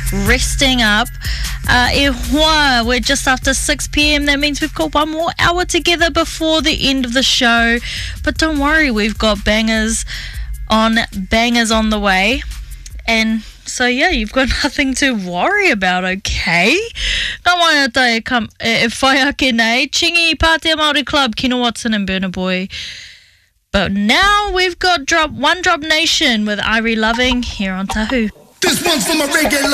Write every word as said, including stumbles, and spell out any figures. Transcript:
resting up. Uh, e hoa, we're just after six p.m. That means we've got one more hour together before the end of the show. But don't worry, we've got bangers on bangers on the way. And so, yeah, you've got nothing to worry about, okay? Nā mai atai kam, e whai ake nei. Chingi Pātea Māori Club, Kino Watson and Burna Boy. But now we've got drop One Drop Nation with Irie Loving here on Tahu. This one's for my reggae